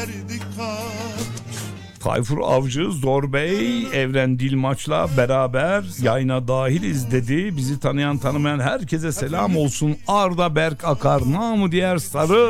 Tayfur Avcı, Zor Bey, Evren Dilmaç'la beraber yayına dahiliz dedi. Bizi tanıyan tanımayan herkese selam olsun. Arda Berk Akar, namı diğer Sarı.